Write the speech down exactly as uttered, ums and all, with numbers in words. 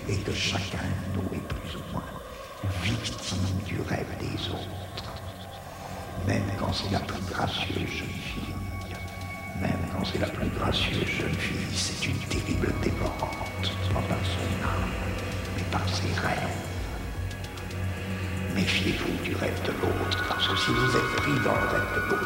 et que chacun de nous est plus ou moins victime du rêve des autres. Même quand c'est la plus gracieuse jeune fille, même quand c'est la plus gracieuse jeune fille, c'est une terrible dévorante, pas par son âme, mais par ses rêves. Méfiez-vous du rêve de l'autre, parce que si vous êtes pris dans le rêve de l'autre,